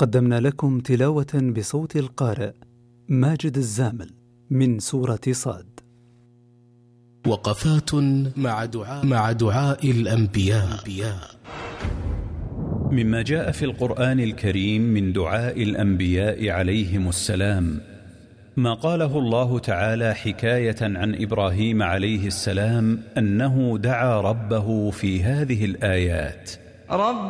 قدمنا لكم تلاوة بصوت القارئ ماجد الزامل من سورة صاد. وقفات مع دعاء الأنبياء. مما جاء في القرآن الكريم من دعاء الأنبياء عليهم السلام ما قاله الله تعالى حكاية عن إبراهيم عليه السلام أنه دعا ربه في هذه الآيات: رب